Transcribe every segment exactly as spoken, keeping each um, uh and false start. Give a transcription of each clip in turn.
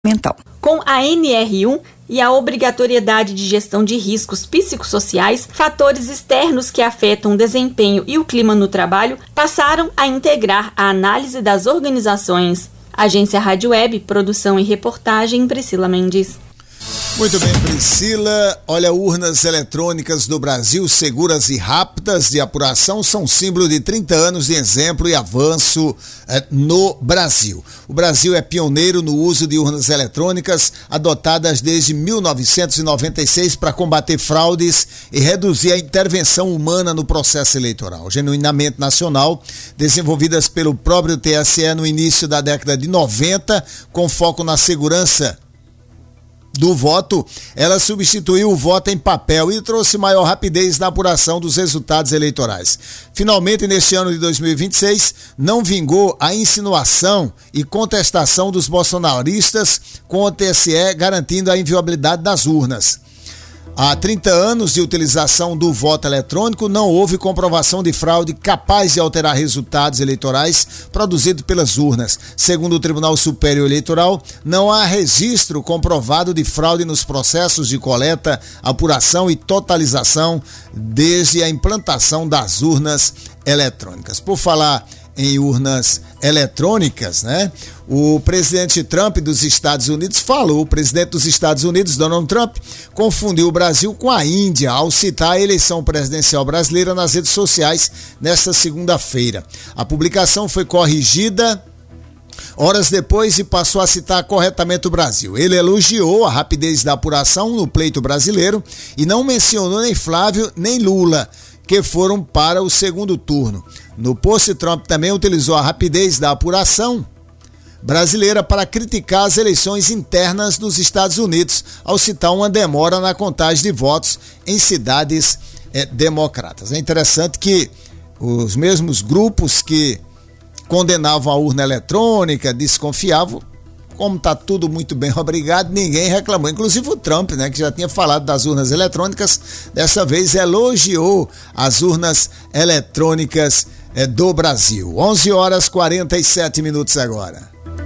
mental. Com a N R um e a obrigatoriedade de gestão de riscos psicossociais, fatores externos que afetam o desempenho e o clima no trabalho passaram a integrar a análise das organizações. Agência Rádio Web, produção e reportagem, Priscila Mendes. Muito bem, Priscila. Olha, urnas eletrônicas do Brasil, seguras e rápidas de apuração, são símbolo de trinta anos de exemplo e avanço eh, no Brasil. O Brasil é pioneiro no uso de urnas eletrônicas, adotadas desde mil novecentos e noventa e seis para combater fraudes e reduzir a intervenção humana no processo eleitoral. Genuinamente nacional, desenvolvidas pelo próprio T S E no início da década de noventa, com foco na segurança do voto, ela substituiu o voto em papel e trouxe maior rapidez na apuração dos resultados eleitorais. Finalmente, neste ano de dois mil e vinte e seis, não vingou a insinuação e contestação dos bolsonaristas com o T S E garantindo a inviolabilidade das urnas. Há trinta anos de utilização do voto eletrônico, não houve comprovação de fraude capaz de alterar resultados eleitorais produzidos pelas urnas. Segundo o Tribunal Superior Eleitoral, não há registro comprovado de fraude nos processos de coleta, apuração e totalização desde a implantação das urnas eletrônicas. Por falar em urnas eletrônicas, né? O presidente Trump dos Estados Unidos falou, o presidente dos Estados Unidos, Donald Trump, confundiu o Brasil com a Índia ao citar a eleição presidencial brasileira nas redes sociais nesta segunda-feira. A publicação foi corrigida horas depois e passou a citar corretamente o Brasil. Ele elogiou a rapidez da apuração no pleito brasileiro e não mencionou nem Flávio nem Lula, que foram para o segundo turno. No post, Trump também utilizou a rapidez da apuração brasileira para criticar as eleições internas dos Estados Unidos, ao citar uma demora na contagem de votos em cidades é, democratas. É interessante que os mesmos grupos que condenavam a urna eletrônica, desconfiavam, como está tudo muito bem, obrigado, ninguém reclamou. Inclusive o Trump, né, que já tinha falado das urnas eletrônicas, dessa vez elogiou as urnas eletrônicas é, do Brasil. onze horas e quarenta e sete minutos agora.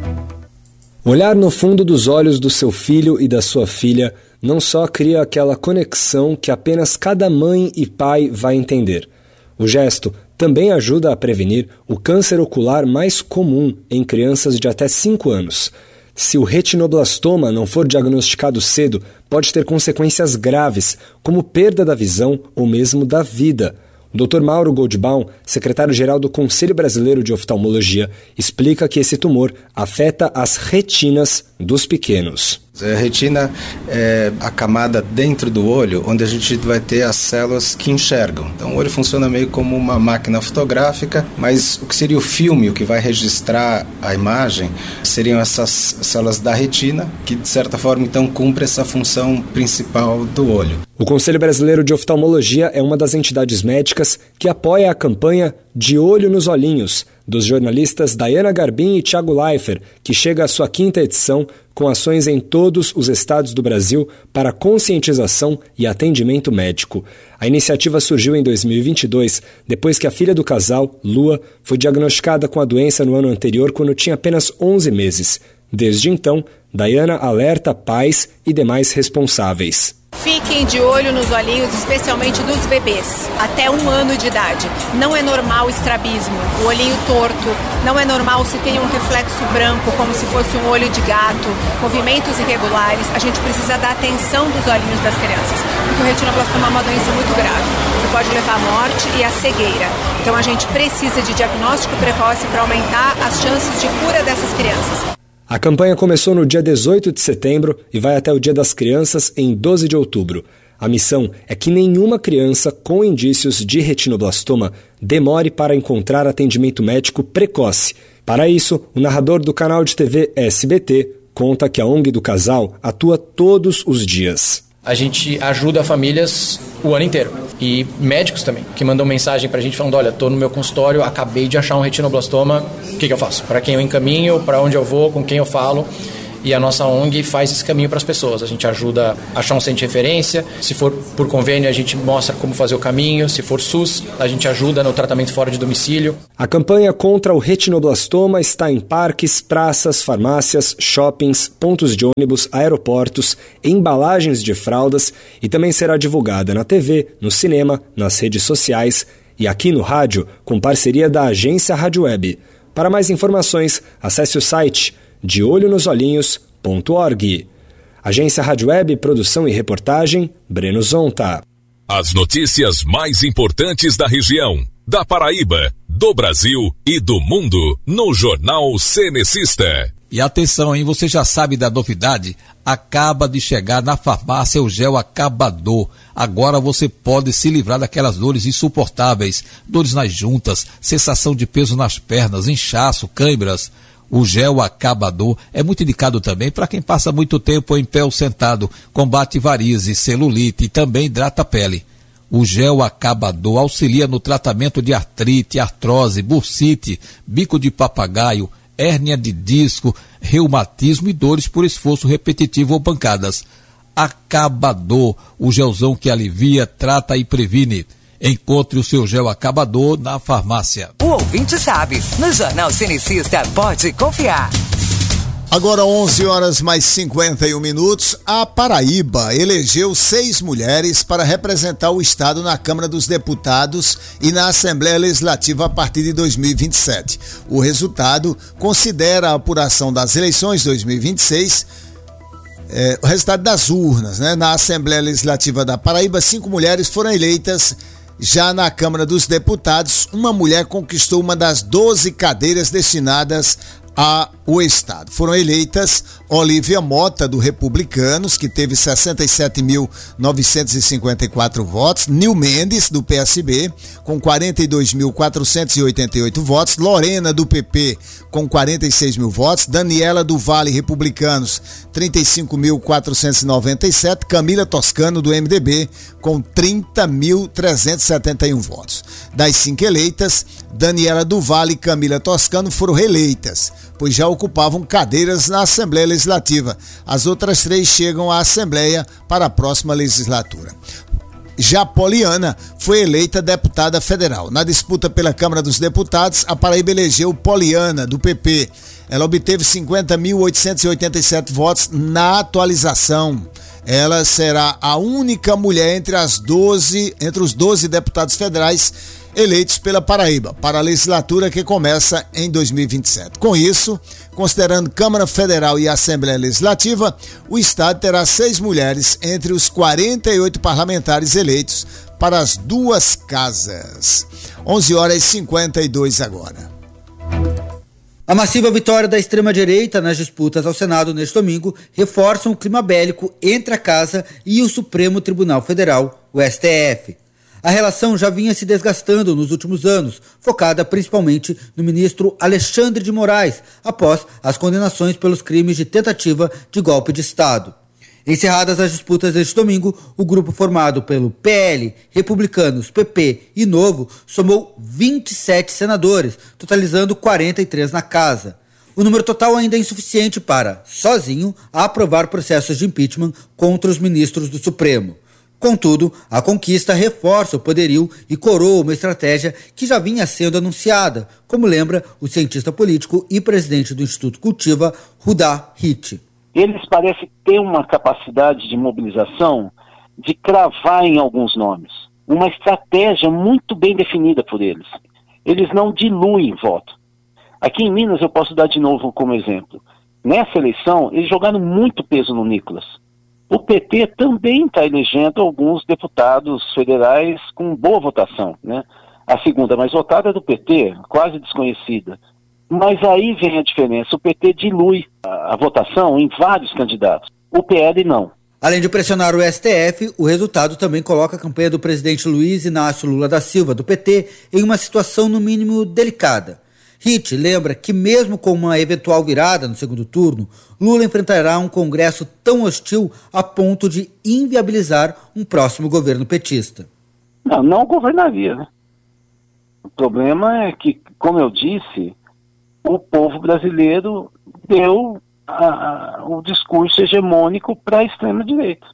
Olhar no fundo dos olhos do seu filho e da sua filha não só cria aquela conexão que apenas cada mãe e pai vai entender. O gesto também ajuda a prevenir o câncer ocular mais comum em crianças de até cinco anos. Se o retinoblastoma não for diagnosticado cedo, pode ter consequências graves, como perda da visão ou mesmo da vida. O doutor Mauro Goldbaum, secretário-geral do Conselho Brasileiro de Oftalmologia, explica que esse tumor afeta as retinas dos pequenos. A retina é a camada dentro do olho onde a gente vai ter as células que enxergam. Então o olho funciona meio como uma máquina fotográfica, mas o que seria o filme, o que vai registrar a imagem, seriam essas células da retina, que de certa forma então cumpre essa função principal do olho. O Conselho Brasileiro de Oftalmologia é uma das entidades médicas que apoia a campanha De Olho nos Olhinhos, dos jornalistas Dayana Garbim e Thiago Leifert, que chega à sua quinta edição com ações em todos os estados do Brasil para conscientização e atendimento médico. A iniciativa surgiu em dois mil e vinte e dois, depois que a filha do casal, Lua, foi diagnosticada com a doença no ano anterior quando tinha apenas onze meses. Desde então, Dayana alerta pais e demais responsáveis. Fiquem de olho nos olhinhos, especialmente dos bebês, até um ano de idade. Não é normal o estrabismo, o olhinho torto. Não é normal se tem um reflexo branco, como se fosse um olho de gato, movimentos irregulares. A gente precisa dar atenção dos olhinhos das crianças, porque o retinoblastoma é uma doença muito grave, que pode levar à morte e à cegueira. Então a gente precisa de diagnóstico precoce para aumentar as chances de cura dessas crianças. A campanha começou no dia dezoito de setembro e vai até o Dia das Crianças em doze de outubro. A missão é que nenhuma criança com indícios de retinoblastoma demore para encontrar atendimento médico precoce. Para isso, o narrador do canal de T V S B T conta que a ONG do casal atua todos os dias. A gente ajuda famílias o ano inteiro. E médicos também, que mandam mensagem pra gente falando, olha, tô no meu consultório, acabei de achar um retinoblastoma, o que que eu faço? Para quem eu encaminho, para onde eu vou, com quem eu falo. e a nossa O N G faz esse caminho para as pessoas. A gente ajuda a achar um centro de referência, se for por convênio a gente mostra como fazer o caminho, se for SUS a gente ajuda no tratamento fora de domicílio. A campanha contra o retinoblastoma está em parques, praças, farmácias, shoppings, pontos de ônibus, aeroportos, embalagens de fraldas e também será divulgada na T V, no cinema, nas redes sociais e aqui no rádio com parceria da agência Rádio Web. Para mais informações, acesse o site de olho nos olhinhos ponto org. Agência Rádio Web, produção e reportagem, Breno Zonta. As notícias mais importantes da região, da Paraíba, do Brasil e do mundo, no Jornal Cenecista. E atenção, hein? Você já sabe da novidade? Acaba de chegar na farmácia o gel Acabador. Agora você pode se livrar daquelas dores insuportáveis, dores nas juntas, sensação de peso nas pernas, inchaço, câimbras. O gel Acabador é muito indicado também para quem passa muito tempo em pé ou sentado, combate varizes, celulite e também hidrata a pele. O gel Acabador auxilia no tratamento de artrite, artrose, bursite, bico de papagaio, hérnia de disco, reumatismo e dores por esforço repetitivo ou pancadas. Acabador, o gelzão que alivia, trata e previne. Encontre o seu gel Acabador na farmácia. O ouvinte sabe, no Jornal Cenecista pode confiar. Agora onze horas mais cinquenta e um minutos, a Paraíba elegeu seis mulheres para representar o estado na Câmara dos Deputados e na Assembleia Legislativa a partir de dois mil e vinte e sete. O resultado considera a apuração das eleições dois mil e vinte e seis, é, o resultado das urnas, né? Na Assembleia Legislativa da Paraíba, cinco mulheres foram eleitas. Já na Câmara dos Deputados, uma mulher conquistou uma das doze cadeiras destinadas ao estado. Foram eleitas Olívia Mota, do Republicanos, que teve sessenta e sete mil novecentos e cinquenta e quatro votos, Nil Mendes, do P S B, com quarenta e dois mil quatrocentos e oitenta e oito votos, Lorena, do P P, com quarenta e seis mil votos, Daniela do Vale, Republicanos, trinta e cinco mil quatrocentos e noventa e sete, Camila Toscano, do M D B, com trinta mil trezentos e setenta e um votos. Das cinco eleitas, Daniela do Vale e Camila Toscano foram reeleitas, pois já ocupavam cadeiras na Assembleia Legislativa. As outras três chegam à Assembleia para a próxima legislatura. Já Poliana foi eleita deputada federal. Na disputa pela Câmara dos Deputados, a Paraíba elegeu Poliana, do P P. Ela obteve cinquenta mil oitocentos e oitenta e sete votos na atualização. Ela será a única mulher entre as doze, entre os doze deputados federais eleitos pela Paraíba, para a legislatura que começa em dois mil e vinte e sete. Com isso, considerando Câmara Federal e Assembleia Legislativa, o estado terá seis mulheres entre os quarenta e oito parlamentares eleitos para as duas casas. onze horas e cinquenta e dois agora. A massiva vitória da extrema-direita nas disputas ao Senado neste domingo reforçam o clima bélico entre a Casa e o Supremo Tribunal Federal, o S T F. A relação já vinha se desgastando nos últimos anos, focada principalmente no ministro Alexandre de Moraes, após as condenações pelos crimes de tentativa de golpe de Estado. Encerradas as disputas deste domingo, o grupo formado pelo P L, Republicanos, P P e Novo somou vinte e sete senadores, totalizando quarenta e três na casa. O número total ainda é insuficiente para, sozinho, aprovar processos de impeachment contra os ministros do Supremo. Contudo, a conquista reforça o poderio e coroa uma estratégia que já vinha sendo anunciada, como lembra o cientista político e presidente do Instituto Cultiva, Rudá Hit. Eles parecem ter uma capacidade de mobilização de cravar em alguns nomes. Uma estratégia muito bem definida por eles. Eles não diluem voto. Aqui em Minas eu posso dar de novo como exemplo. Nessa eleição, eles jogaram muito peso no Nicolas. O P T também está elegendo alguns deputados federais com boa votação, né? A segunda mais votada é do P T, quase desconhecida. Mas aí vem a diferença, o P T dilui a, a votação em vários candidatos, o P L não. Além de pressionar o S T F, o resultado também coloca a campanha do presidente Luiz Inácio Lula da Silva, do P T, em uma situação no mínimo delicada. Hit lembra que mesmo com uma eventual virada no segundo turno, Lula enfrentará um Congresso tão hostil a ponto de inviabilizar um próximo governo petista. Não, não governaria, né? O problema é que, como eu disse, o povo brasileiro deu a, a, o discurso hegemônico para a extrema-direita.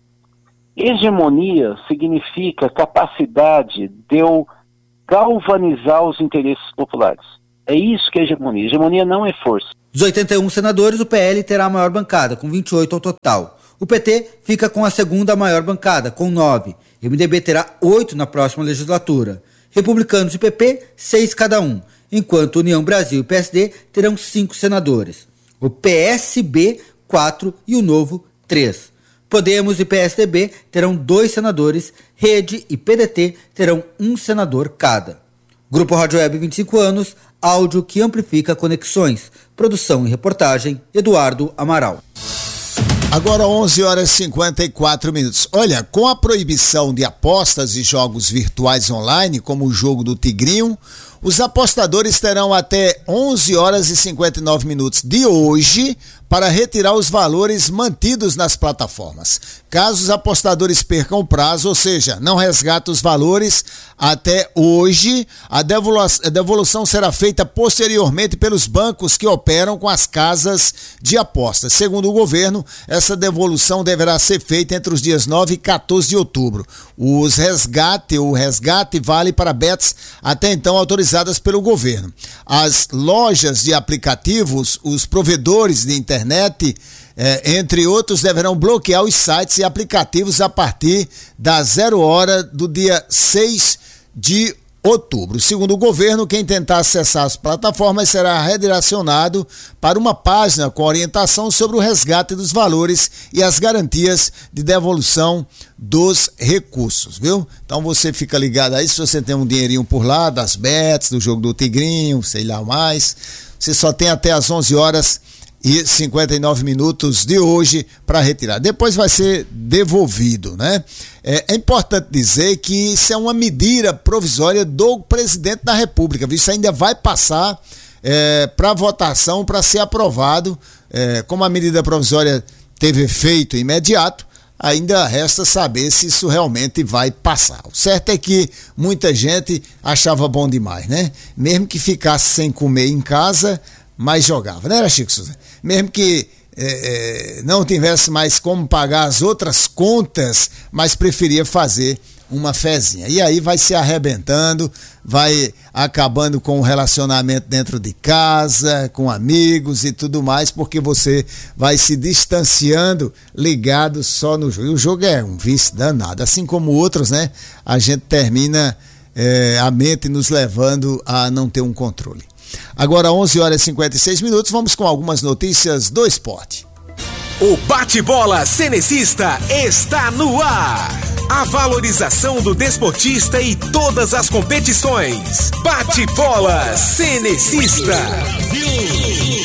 Hegemonia significa capacidade de eu galvanizar os interesses populares. É isso que é hegemonia. Hegemonia não é força. Dos oitenta e um senadores, o P L terá a maior bancada, com vinte e oito ao total. O P T fica com a segunda maior bancada, com nove. O M D B terá oito na próxima legislatura. Republicanos e P P, seis cada um, enquanto União Brasil e P S D terão cinco senadores. O P S B, quatro e o Novo, três. Podemos e P S D B terão dois senadores, Rede e P D T terão um senador cada. Grupo Rádio Web, vinte e cinco anos, áudio que amplifica conexões. Produção e reportagem, Eduardo Amaral. Agora onze horas e cinquenta e quatro minutos. Olha, com a proibição de apostas e jogos virtuais online, como o jogo do Tigrinho, os apostadores terão até onze horas e cinquenta e nove minutos de hoje para retirar os valores mantidos nas plataformas. Caso os apostadores percam o prazo, ou seja, não resgatem os valores até hoje, a devolução será feita posteriormente pelos bancos que operam com as casas de apostas. Segundo o governo, essa devolução deverá ser feita entre os dias nove e quatorze de outubro. Os resgate, o resgate vale para bets até então autorizadas pelo governo. As lojas de aplicativos, os provedores de internet, É, entre outros, deverão bloquear os sites e aplicativos a partir da zero hora do dia seis de outubro. Segundo o governo, quem tentar acessar as plataformas será redirecionado para uma página com orientação sobre o resgate dos valores e as garantias de devolução dos recursos, viu? Então você fica ligado aí, se você tem um dinheirinho por lá, das bets, do jogo do Tigrinho, sei lá mais, você só tem até as onze horas e cinquenta e nove minutos de hoje para retirar. Depois vai ser devolvido, né? É, é importante dizer que isso é uma medida provisória do presidente da República, viu? Isso ainda vai passar é, para votação, para ser aprovado. É, como a medida provisória teve efeito imediato, ainda resta saber se isso realmente vai passar. O certo é que muita gente achava bom demais, né? Mesmo que ficasse sem comer em casa, mas jogava, né, Chico Souza? Mesmo que é, é, não tivesse mais como pagar as outras contas, mas preferia fazer uma fezinha. E aí vai se arrebentando, vai acabando com o relacionamento dentro de casa, com amigos e tudo mais, porque você vai se distanciando, ligado só no jogo. E o jogo é um vício danado, assim como outros, né? A gente termina é, a mente nos levando a não ter um controle. Agora onze horas e cinquenta e seis minutos, vamos com algumas notícias do esporte. O bate-bola cenecista está no ar. A valorização do desportista e todas as competições. Bate-bola cenecista.